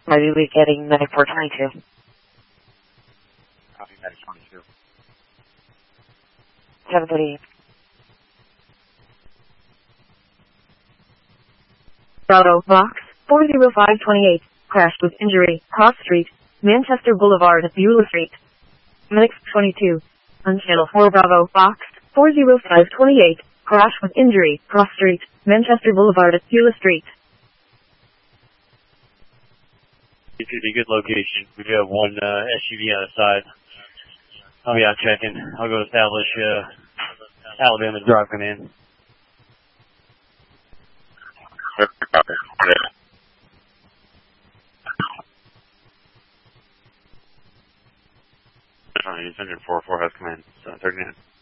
Maybe we're getting medic 422. Copy, medic 22. 738. Bravo, box, 40528, crashed with injury, Cross Street, Manchester Boulevard, Beulah Street. Medic 22. On channel 4 Bravo, box, 40528, crashed with injury, Cross Street, Manchester Boulevard, Beulah Street. It should be a good location. We do have one SUV on the side. I'll be out checking. I'll go establish Alabama Drive Command. Union 4 has command, 39.